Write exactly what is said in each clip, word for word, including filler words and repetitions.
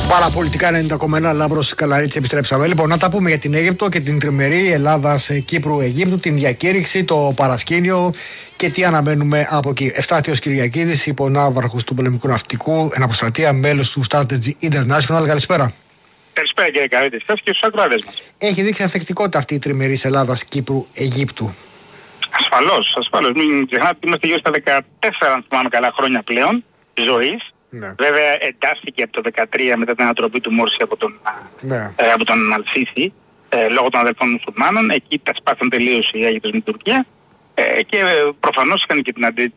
Παραπολιτικά ενενήντα κόμμα ένα, Λάμπρος Καλαρίτση, επιστρέψαμε. Λοιπόν, να τα πούμε για την Αίγυπτο και την τριμερή Ελλάδας-Κύπρου-Αιγύπτου, την διακήρυξη, το παρασκήνιο και τι αναμένουμε από εκεί. Ευστάθιος Κυριακίδης, υπονάβαρχος του πολεμικού ναυτικού, εν αποστρατεία, μέλος του Strategy International. Καλησπέρα. Καλησπέρα κύριε Καλαρίτση, σας και στους ακροατές μας. Έχει δείξει ανθεκτικότητα αυτή η τριμερή Ελλάδας-Κύπρου-Αιγύπτου. Ασφαλώς, ασφαλώς. Μην ξεχνάτε ότι είμαστε γύρω στα δεκατέσσερα, αν θυμάμαι καλά, χρόνια πλέον ζωής. Ναι. Βέβαια εντάσσηκε από το δεκατρία μετά την ανατροπή του Μόρση από τον, ναι. ε, από τον Αλσίση ε, λόγω των αδελφών μουσουλμάνων. Εκεί τα σπάθαν τελείως η Αίγυπτος με την Τουρκία ε, και ε, προφανώς είχαν και την αντί,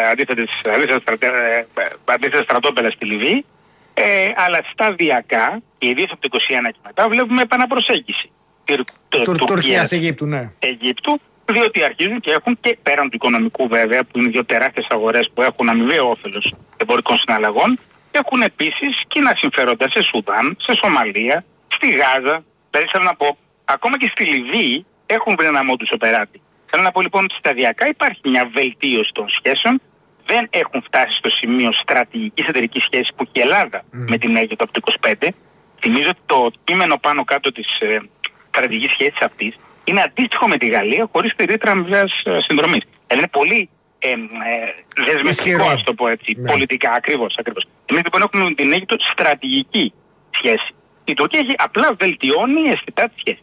αντίθετα στρατόπεδα στη Λιβύη, ε, αλλά σταδιακά, ιδίως από το είκοσι ένα και μετά, βλέπουμε επαναπροσέγγιση Τουρκίας-Αιγύπτου, ναι. Αιγύπτου, διότι αρχίζουν και έχουν και πέραν του οικονομικού βέβαια, που είναι δύο τεράστιες αγορές που έχουν αμοιβαίο όφελος εμπορικών συναλλαγών, έχουν επίσης κοινά συμφέροντα σε Σουδάν, σε Σομαλία, στη Γάζα. Δηλαδή θέλω να πω, ακόμα και στη Λιβύη έχουν βρει ένα modus operandi. Θέλω να πω λοιπόν ότι σταδιακά υπάρχει μια βελτίωση των σχέσεων. Δεν έχουν φτάσει στο σημείο στρατηγικής εταιρικής σχέσης που έχει η Ελλάδα mm. με την Αίγυπτο από το είκοσι πέντε. Θυμίζω ότι το κείμενο πάνω κάτω της ε, στρατηγικής σχέσης αυτής είναι αντίστοιχο με τη Γαλλία χωρίς τη ρήτρα αμοιβαίας συνδρομής. Είναι πολύ ε, ε, δεσμευτικό, ας το πω έτσι, ναι. πολιτικά, ακριβώς, ακριβώς. Εμείς λοιπόν έχουμε με την Αίγυπτο στρατηγική σχέση. Η Τουρκία έχει απλά βελτιώνει αισθητά τη σχέση.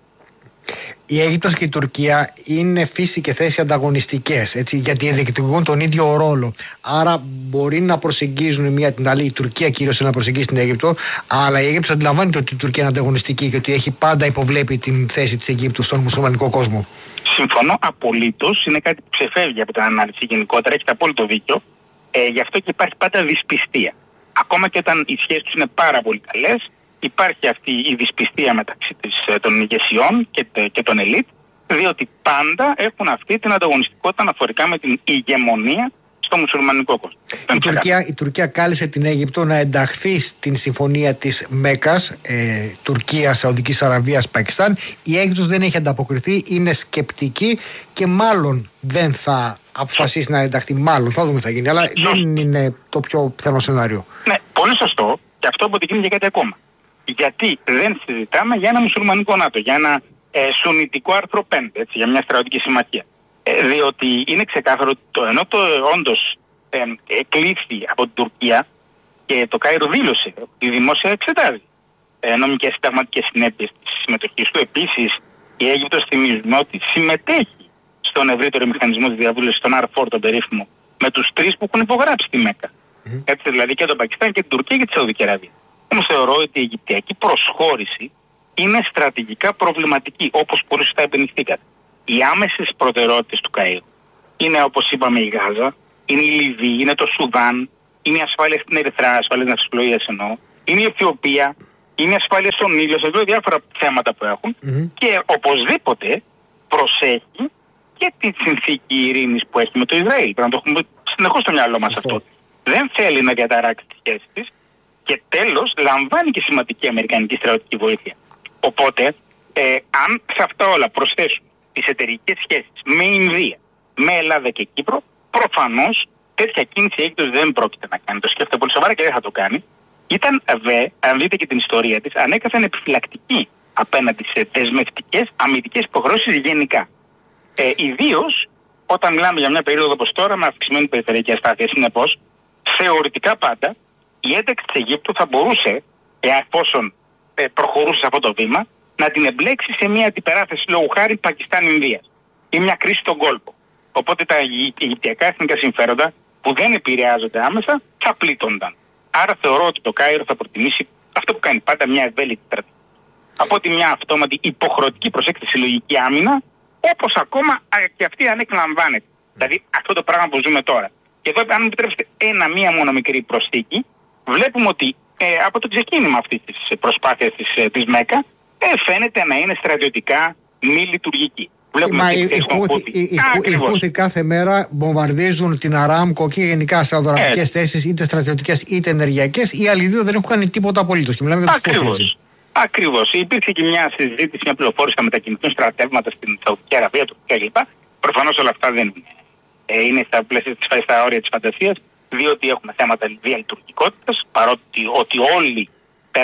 Η Αίγυπτος και η Τουρκία είναι φύση και θέση ανταγωνιστικές, έτσι, γιατί διεκδικούν τον ίδιο ρόλο. Άρα μπορεί να προσεγγίζουν η μία την άλλη, η Τουρκία κυρίως να προσεγγίσει την Αίγυπτο, αλλά η Αίγυπτος αντιλαμβάνεται ότι η Τουρκία είναι ανταγωνιστική και ότι έχει πάντα υποβλέπει την θέση της Αιγύπτου στον μουσουλμανικό κόσμο. Συμφωνώ απολύτως. Είναι κάτι που ξεφεύγει από την ανάλυση γενικότερα. Έχετε απόλυτο δίκιο. Ε, γι' αυτό και υπάρχει πάντα δυσπιστία. Ακόμα και όταν οι σχέσεις τους είναι πάρα πολύ καλές, υπάρχει αυτή η δυσπιστία μεταξύ της, των ηγεσιών και, και των ελίτ, διότι πάντα έχουν αυτή την ανταγωνιστικότητα αναφορικά με την ηγεμονία στο μουσουλμανικό κόσμο. Η Τουρκία, η Τουρκία κάλεσε την Αίγυπτο να ενταχθεί στην συμφωνία της Μέκας, ε, Τουρκία, Σαουδικής Αραβίας, Πακιστάν. Η Αίγυπτος δεν έχει ανταποκριθεί, είναι σκεπτική και μάλλον δεν θα αποφασίσει να ενταχθεί. Μάλλον, θα δούμε τι θα γίνει, αλλά δεν είναι το πιο πιθανό σενάριο. Ναι, πολύ σωστό, και αυτό αποδεικνύει για κάτι ακόμα. Γιατί δεν συζητάμε για ένα μουσουλμανικό ΝΑΤΟ, για ένα ε, σουνιτικό άρθρο πέντε, έτσι, για μια στρατιωτική συμμαχία. Ε, διότι είναι ξεκάθαρο ότι το, ενώ το ε, όντως ε, εκλήφθη από την Τουρκία και το Κάιρο δήλωσε ότι δημόσια εξετάζει ε, νομικές συνταγματικές συνέπειες της συμμετοχής του. Επίσης, η Αίγυπτος, θυμίζουμε ότι συμμετέχει στον ευρύτερο μηχανισμό της διαβούλευσης, στον αρ φορ, τον περίφημο, με τους τρεις που έχουν υπογράψει τη Μέκα. Mm. Έτσι, δηλαδή και τον Πακιστάν και την Τουρκία και τη Σαουδική Αραβία. Όμως θεωρώ ότι η αιγυπτιακή προσχώρηση είναι στρατηγικά προβληματική, όπως πολύ σωστά επενδυθήκατε. Οι άμεσες προτεραιότητες του Καΐρου είναι, όπως είπαμε, η Γάζα, είναι η Λιβύη, είναι το Σουδάν, είναι η ασφάλεια στην Ερυθρά, ασφάλεια στην ναυσιπλοείας εννοώ, είναι η Αιθιοπία, είναι η ασφάλεια στον Νείλο, σε διάφορα θέματα που έχουν mm-hmm. και οπωσδήποτε προσέχει και τη συνθήκη ειρήνης που έχει με το Ισραήλ. Πρέπει να το έχουμε συνεχώς στο μυαλό μας αυτό. Δεν θέλει να διαταράξει τις σχέσεις της. Και τέλος, λαμβάνει και σημαντική αμερικανική στρατιωτική βοήθεια. Οπότε, ε, αν σε αυτά όλα προσθέσουμε τις εταιρικές σχέσεις με Ινδία, με Ελλάδα και Κύπρο, προφανώς τέτοια κίνηση η Αίγυπτος δεν πρόκειται να κάνει. Το σκέφτεται πολύ σοβαρά και δεν θα το κάνει. Ήταν, δε, αν δείτε και την ιστορία της, ανέκαθεν επιφυλακτική απέναντι σε δεσμευτικές αμυντικές υποχρεώσεις γενικά. Ε, ιδίως όταν μιλάμε για μια περίοδο όπως τώρα με αυξημένη περιφερειακή αστάθεια. Συνεπώς, θεωρητικά πάντα, η ένταξη της Αιγύπτου θα μπορούσε, εφόσον ε, προχωρούσε σε αυτό το βήμα, να την εμπλέξει σε μια αντιπεράθεση λόγου χάρη Πακιστάν-Ινδίας ή μια κρίση στον κόλπο. Οπότε τα αιγυπτιακά εθνικά συμφέροντα που δεν επηρεάζονται άμεσα θα πλήττονταν. Άρα θεωρώ ότι το Κάιρο θα προτιμήσει αυτό που κάνει πάντα, μια ευέλικτη στρατηγική. Από ότι μια αυτόματη υποχρεωτική προσέκτηση συλλογική άμυνα, όπως ακόμα και αυτή ανεκλαμβάνεται. Mm. Δηλαδή αυτό το πράγμα που ζούμε τώρα. Και εδώ, αν μου επιτρέψετε, ένα μία μόνο μικρή προσθήκη, βλέπουμε ότι ε, από το ξεκίνημα αυτής της προσπάθειας της, ε, της Μέκα ε, φαίνεται να είναι στρατιωτικά μη λειτουργική. Μα οι, οι, οι, οι Χούθοι κάθε μέρα βομβαρδίζουν την Αράμκο και γενικά σε αδωρατικές θέσεις, είτε στρατιωτικές είτε ενεργειακές. Οι άλλοι δύο δεν έχουν κάνει τίποτα απολύτως. Και μιλάμε για τους Χούθοι. Ακριβώς. Υπήρχε και μια συζήτηση, μια πληροφόρηση να μετακινηθούν στρατεύματα στην Σαουδική Αραβία, του κλπ. Προφανώς όλα αυτά δεν είναι. Ε, είναι στα πλαίσια της, στα όρια της φαντασίας, διότι έχουμε θέματα διαλειτουργικότητας, παρότι ότι όλοι παίρνουν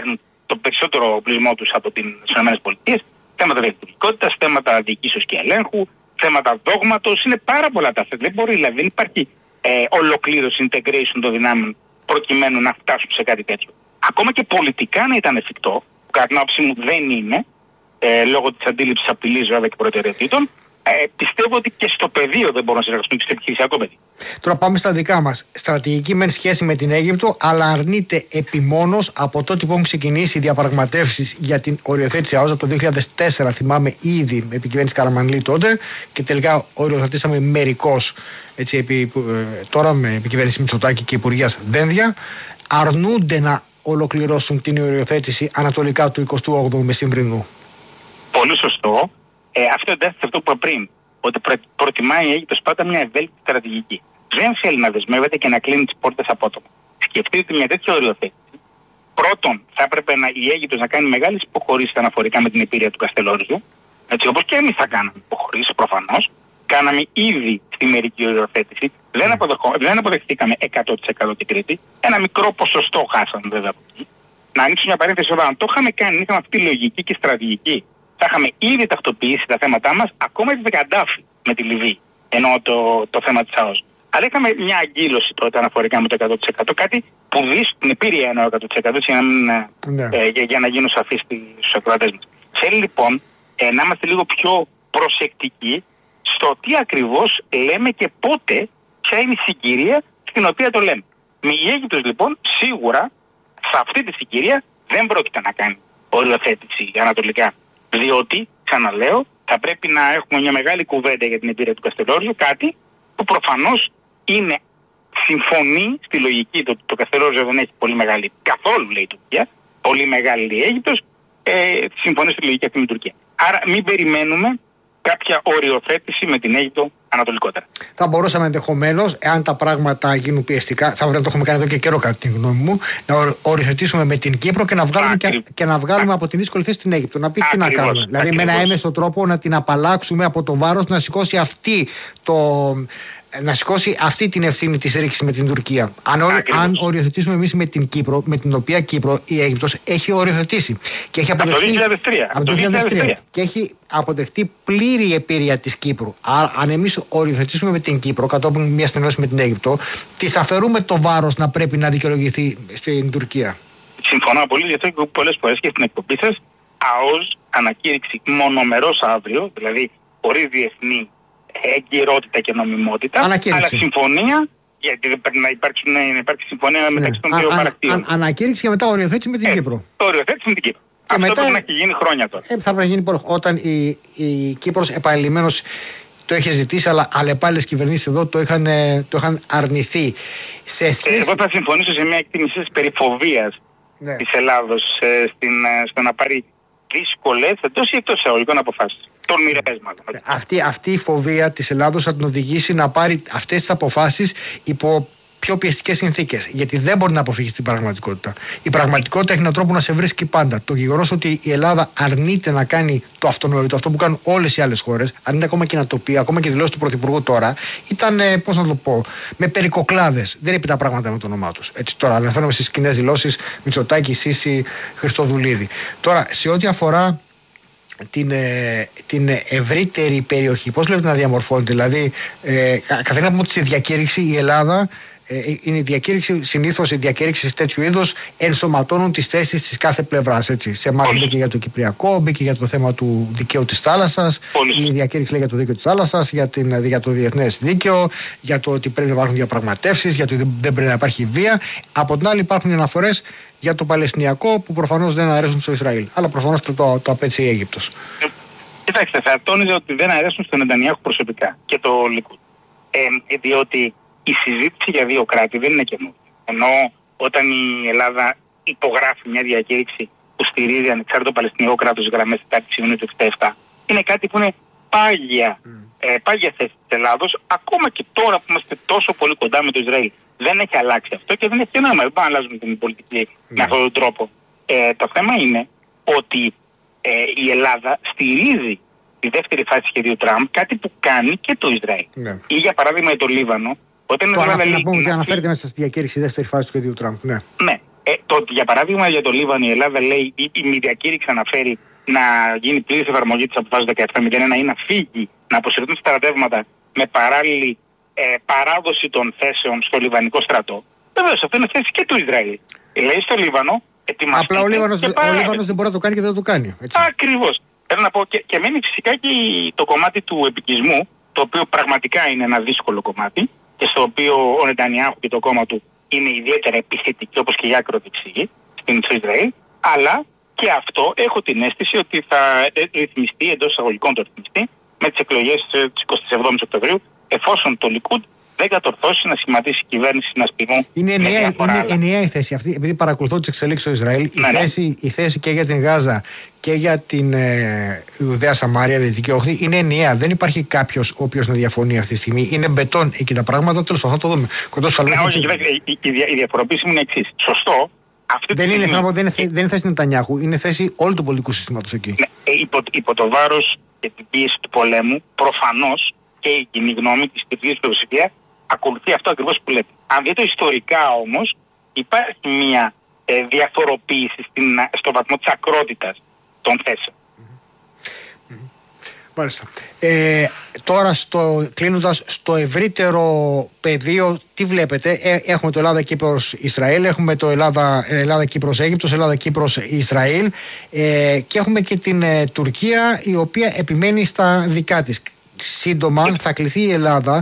το περισσότερο πλεισμό τους από τις ΗΠΑ, θέματα διεκτικότητας, θέματα διοικήσεως και ελέγχου, θέματα δόγματος, είναι πάρα πολλά τα θέματα. Δεν μπορεί, δηλαδή, δεν υπάρχει ε, ολοκλήρωση, integration των δυνάμεων προκειμένου να φτάσουν σε κάτι τέτοιο. Ακόμα και πολιτικά να ήταν εφικτό, που κατά την άποψή μου δεν είναι, ε, λόγω της αντίληψης απειλής βέβαια και προτεραιοτήτων, ε, πιστεύω ότι και στο πεδίο δεν μπορούν να συνεργαστούν και στο επιχειρησιακό πεδίο. Τώρα πάμε στα δικά μας. Στρατηγική μεν σχέση με την Αίγυπτο, αλλά αρνείται επιμόνως από τότε που έχουν ξεκινήσει οι διαπραγματεύσεις για την οριοθέτηση ΑΟΣ από το δύο χιλιάδες τέσσερα. Θυμάμαι ήδη με επικυβέρνηση Καραμανλή τότε, και τελικά οριοθετήσαμε μερικώς, έτσι, επί, ε, τώρα με επικυβέρνηση Μητσοτάκη και Υπουργείας Δένδια. Αρνούνται να ολοκληρώσουν την οριοθέτηση ανατολικά του εικοστού όγδοου Μεσημβρινού. Πολύ σωστό. Ε, αυτό εντάσσεται σε αυτό που είπα πριν. Ότι προ, προτιμάει η Αίγυπτος πάντα μια ευέλικτη στρατηγική. Δεν θέλει να δεσμεύεται και να κλείνει τις πόρτες απότομα. Σκεφτείτε ότι μια τέτοια οριοθέτηση, πρώτον, θα έπρεπε να, η Αίγυπτος να κάνει μεγάλες υποχωρήσεις αναφορικά με την επίρρεια του Καστελόριζου, έτσι όπως και εμείς θα κάναμε υποχωρήσεις προφανώς. Κάναμε ήδη στη μερική οριοθέτηση. Δεν, αποδεχό, δεν αποδεχτήκαμε εκατό τοις εκατό την Κρήτη. Ένα μικρό ποσοστό χάσαμε βέβαια από εκεί. Να ανοίξω μια παρένθεση εδώ. Αν το είχαμε κάνει, είχαμε αυτή τη λογική και στρατηγική, θα είχαμε ήδη τακτοποιήσει τα θέματά μας, ακόμα και την Καντάφη με τη Λιβύη. Ενώ το, το θέμα της ΑΟΣ. Αλλά είχαμε μια αγκύλωση τότε αναφορικά με το εκατό τοις εκατό. Κάτι που δει την επίρρεια εννοώ εκατό τοις εκατό, για να, μην, ναι. ε, για, για να γίνουν σαφείς στους ακροατές μας. Θέλει λοιπόν ε, να είμαστε λίγο πιο προσεκτικοί στο τι ακριβώς λέμε και πότε, ποια είναι η συγκυρία στην οποία το λέμε. Η Αίγυπτος λοιπόν σίγουρα σε αυτή τη συγκυρία δεν πρόκειται να κάνει οριοθέτηση ανατολικά. Διότι, ξαναλέω, θα πρέπει να έχουμε μια μεγάλη κουβέντα για την επίρρεια του Καστελόριζου, κάτι που προφανώς είναι συμφωνεί στη λογική του. Το Καστελόριζου δεν έχει πολύ μεγάλη, καθόλου λέει η Τουρκία, πολύ μεγάλη η Αίγυπτος, ε, συμφωνεί στη λογική αυτή με την Τουρκία. Άρα μην περιμένουμε κάποια οριοθέτηση με την Αίγυπτο ανατολικότερα. Θα μπορούσαμε ενδεχομένως, εάν τα πράγματα γίνουν πιεστικά, θα πρέπει να το έχουμε κάνει εδώ και καιρό κατά τη γνώμη μου, να οριοθετήσουμε με την Κύπρο και να βγάλουμε, και, και να βγάλουμε από τη δύσκολη θέση την Αίγυπτο. Να πει τι να κάνουμε. Δηλαδή ακριβώς. Με ένα έμεσο τρόπο να την απαλλάξουμε από το βάρος, να σηκώσει αυτή το. Να σηκώσει αυτή την ευθύνη της ρήξης με την Τουρκία. Αν, αν οριοθετήσουμε εμείς με την Κύπρο, με την οποία Κύπρο η Αίγυπτος έχει οριοθετήσει και έχει αποδεχτεί, από το δύο χιλιάδες τρία, από το δύο χιλιάδες τρία και έχει αποδεχτεί πλήρη επίρρεια της Κύπρου. Άρα, αν εμείς οριοθετήσουμε με την Κύπρο κατόπιν μια συνεννόηση με την Αίγυπτο, της αφαιρούμε το βάρος να πρέπει να δικαιολογηθεί στην Τουρκία. Συμφωνώ πολύ, γι' αυτό και πολλές φορές και στην εκπομπή σας, ΑΟΣ ανακήρυξη μονομερός αύριο, δηλαδή χωρίς διεθνή εγκυρότητα και νομιμότητα, ανακήρυξη. Αλλά συμφωνία, γιατί δεν πρέπει να, υπάρξουν, να υπάρξει συμφωνία ναι. μεταξύ των δύο παρακτήρων. Ανακήρυξη και μετά οριοθέτηση με την ε, Κύπρο. Οριοθέτηση με την Κύπρο. Και αυτό μετά, πρέπει να έχει γίνει χρόνια τώρα. Ε, θα πρέπει να γίνει πολύ. Όταν η, η Κύπρος επανειλημμένως το είχε ζητήσει, αλλά αλλεπάλληλες κυβερνήσεις εδώ το είχαν, το είχαν αρνηθεί. Σε σχέση... Εγώ θα συμφωνήσω σε μια εκτίμηση της περιφοβίας ναι. της Ελλάδος ε, στην, στο να πάρει δύσκολες εντός ή εκτός εισαγωγικών αποφάσεις. Αυτή, αυτή η φοβία της Ελλάδος θα την οδηγήσει να πάρει αυτές τις αποφάσεις υπό πιο πιεστικές συνθήκες. Γιατί δεν μπορεί να αποφύγει την πραγματικότητα. Η πραγματικότητα έχει έναν τρόπο να σε βρίσκει πάντα. Το γεγονός ότι η Ελλάδα αρνείται να κάνει το αυτονόητο, αυτό που κάνουν όλες οι άλλες χώρες, αρνείται ακόμα και να το πει, ακόμα και δηλώσεις του Πρωθυπουργού τώρα, ήταν, πώς να το πω, με περικοκλάδες. Δεν είπε τα πράγματα με το όνομά τους. Έτσι, τώρα αναφέρομαι στις κοινές δηλώσεις Μητσοτάκη, Σίση, Χριστοδουλίδη. Τώρα, σε ό,τι αφορά την, ε, την ευρύτερη περιοχή, πώς λέτε να διαμορφώνεται, δηλαδή ε, καθένα από τη διακήρυξη η Ελλάδα ε, είναι η διακήρυξη, συνήθως οι διακήρυξεις τέτοιου είδους ενσωματώνουν τις θέσεις της κάθε πλευράς, έτσι. Σε εμάς μπήκε για το Κυπριακό, μπήκε για το θέμα του δικαίου της θάλασσας, η διακήρυξη λέει για το δίκαιο της θάλασσας, για, την, για το διεθνές δίκαιο, για το ότι πρέπει να υπάρχουν διαπραγματεύσεις, για το ότι δεν πρέπει να υπάρχει βία. Από την άλλη υπάρχουν αναφορές για το Παλαιστινιακό που προφανώς δεν αρέσουν στο Ισραήλ. Αλλά προφανώς το, το, το απέτυχε η Αίγυπτος. Κοιτάξτε, θα τόνιζα ότι δεν αρέσουν στον Νετανιάχου προσωπικά και το Λικούντ. Ε, διότι η συζήτηση για δύο κράτη δεν είναι καινούργια. Ενώ όταν η Ελλάδα υπογράφει μια διακήρυξη που στηρίζει ανεξάρτητο Παλαιστινιακό κράτος γραμμές τετάρτη Ιουνίου του εξήντα επτά, είναι κάτι που είναι πάγια, mm. ε, πάγια θέση της Ελλάδος, ακόμα και τώρα που είμαστε τόσο πολύ κοντά με το Ισραήλ. Δεν έχει αλλάξει αυτό και δεν έχει και νόημα. Δεν πάμε να αλλάζουμε την πολιτική mm. με αυτόν τον τρόπο. Ε, το θέμα είναι ότι ε, η Ελλάδα στηρίζει τη δεύτερη φάση του σχεδίου Τραμπ, κάτι που κάνει και το Ισραήλ. Ναι. Ή για παράδειγμα το Λίβανο. Όταν το αναφέρεται να... αναφέρεται μέσα στη διακήρυξη η δεύτερη φάση του σχεδίου Τραμπ. Ναι. ναι. Ε, το ότι για παράδειγμα για το Λίβανο η Ελλάδα λέει, η, η μη διακήρυξη αναφέρει να γίνει πλήρης εφαρμογή της αποφάσης δεκαεπτά μηδέν ένα ή να φύγει, να αποσυρθούν στρατεύματα με παράλληλη ε, παράδοση των θέσεων στο Λιβανικό στρατό. Βεβαίως αυτό είναι θέση και του Ισραήλ. Λέει στο Λίβανο, ετοιμαστείτε. Απλά ο Λίβανος, ο Λίβανος δεν μπορεί να το κάνει και δεν το κάνει. Ακριβώς. Θέλω να πω και, και μένει φυσικά και το κομμάτι του επικισμού, το οποίο πραγματικά είναι ένα δύσκολο κομμάτι και στο οποίο ο Νετανιάχου και το κόμμα του είναι ιδιαίτερα επιθετικοί, όπως και οι ακροδεξιοί στην Ισραήλ. Αλλά και αυτό έχω την αίσθηση ότι θα ρυθμιστεί, εντός εισαγωγικών το ρυθμιστεί, με τις εκλογές της εικοστής εβδόμης Οκτωβρίου, εφόσον το Λικούντ δεν κατορθώσει να σχηματίσει κυβέρνηση συνασπισμού. Είναι ενιαία, είναι ενιαία η θέση αυτή, επειδή παρακολουθώ τις εξελίξεις στο Ισραήλ. Ναι, η, ναι. θέση, η θέση και για την Γάζα και για την ε, Ιουδαία Σαμάρια, Δυτική Όχθη, είναι ενιαία. Δεν υπάρχει κάποιος ο οποίος να διαφωνεί αυτή τη στιγμή. Είναι μπετόν εκεί τα πράγματα. Τέλος πάντων, θα το δούμε. Κοντός ναι, όχι, η, η, η, η διαφοροποίηση μου είναι εξής. Σωστό. Αυτή δεν, είναι, στιγμή, δεν, είναι, δεν είναι θέση Νετανιάχου, είναι θέση όλου του πολιτικού συστήματος εκεί. Ναι, υπό, υπό το βάρος και την πίεση του πολέμου, προφανώς και η κοινή γνώμη της κριτικής πλειοψηφίας ακολουθεί αυτό ακριβώς που λέτε. Αν δείτε ιστορικά όμως, υπάρχει μια ε, διαφοροποίηση στην, στο βαθμό της ακρότητας των θέσεων. Mm-hmm. Μάλιστα. Ε, τώρα στο, κλείνοντας στο ευρύτερο πεδίο, τι βλέπετε? Ε, έχουμε το Ελλάδα-Κύπρος-Ισραήλ, έχουμε το Ελλάδα, Ελλάδα-Κύπρος-Αίγυπτος, Ελλάδα-Κύπρος-Ισραήλ ε, και έχουμε και την ε, Τουρκία, η οποία επιμένει στα δικά της. Σύντομα θα κληθεί η Ελλάδα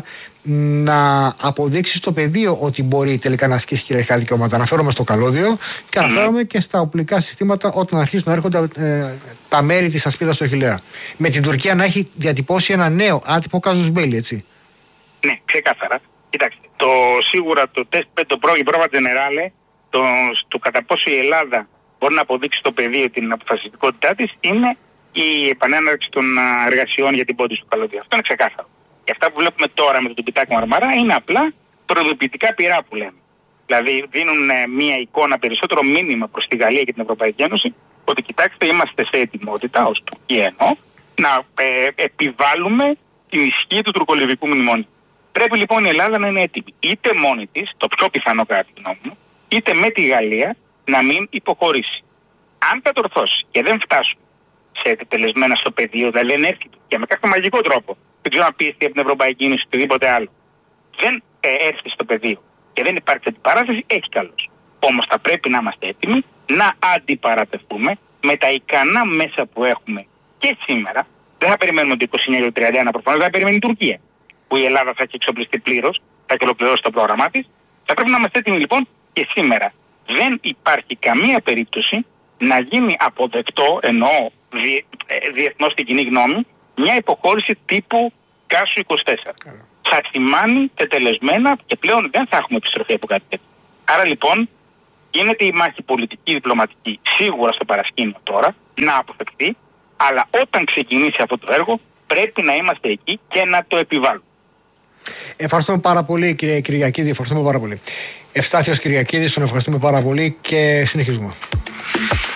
να αποδείξει στο πεδίο ότι μπορεί τελικά να ασκήσει κυριαρχικά δικαιώματα. Αναφέρομαι στο καλώδιο και αναφέρομαι και στα οπλικά συστήματα όταν αρχίσουν να έρχονται ε, τα μέρη της ασπίδας στο Χιλέα. Με την Τουρκία να έχει διατυπώσει ένα νέο άτυπο κάζους μπέλι, έτσι. Ναι, ξεκάθαρα. Κοιτάξτε, το, σίγουρα το τεστ, το προ, η πρόβα τζενεράλε, το, το κατά πόσο η Ελλάδα μπορεί να αποδείξει στο πεδίο την αποφασιστικότητά της, είναι η επανέναρξη των εργασιών για την πόντιση του καλωδίου. Αυτό είναι ξεκάθαρο. Και αυτά που βλέπουμε τώρα με το Τουπιτάκι Μαρμαρά είναι απλά προειδοποιητικά πυρά που λέμε. Δηλαδή δίνουν ε, μία εικόνα, περισσότερο μήνυμα προς τη Γαλλία και την Ευρωπαϊκή Ένωση ότι κοιτάξτε, είμαστε σε ετοιμότητα, ως Τουρκία εννοώ, να ε, επιβάλλουμε την ισχύ του τουρκολιβικού μνημονίου. Πρέπει λοιπόν η Ελλάδα να είναι έτοιμη, είτε μόνη της, το πιο πιθανό κατά τη γνώμη μου, είτε με τη Γαλλία να μην υποχωρήσει. Αν κατορθώσει και δεν φτάσουν σε επιτελεσμένα στο πεδίο, δηλαδή δεν έρθει και με κάποιο μαγικό τρόπο, δεν ξέρω αν πιεστεί από την Ευρωπαϊκή Ένωση ή οτιδήποτε άλλο, δεν ε, έρθει στο πεδίο και δεν υπάρχει αντιπαράθεση, έχει καλώς. Όμως θα πρέπει να είμαστε έτοιμοι να αντιπαρατεθούμε με τα ικανά μέσα που έχουμε και σήμερα. Δεν θα περιμένουμε το είκοσι εννιά και το τριάντα ένα προφανώς, δεν θα περιμένει η Τουρκία, που η Ελλάδα θα έχει εξοπλιστεί πλήρως, θα έχει ολοκληρώσει το πρόγραμμά της. Θα πρέπει να είμαστε έτοιμοι λοιπόν και σήμερα. Δεν υπάρχει καμία περίπτωση να γίνει αποδεκτό, εννοώ διε, ε, διεθνώς στην κοινή γνώμη, μια υποχώρηση τύπου Κάσου είκοσι τέσσερα. Καλά. Θα σημάνει τετελεσμένα και πλέον δεν θα έχουμε επιστροφή από κάτι τέτοιο. Άρα λοιπόν γίνεται η μάχη πολιτική, διπλωματική σίγουρα στο παρασκήνιο τώρα να αποφευθεί, αλλά όταν ξεκινήσει αυτό το έργο πρέπει να είμαστε εκεί και να το επιβάλλουμε. Ευχαριστούμε πάρα πολύ, κύριε Κυριακίδη. Ευχαριστούμε πάρα πολύ. Ευστάθιος Κυριακίδης, τον ευχαριστούμε πάρα πολύ και συνεχίζουμε.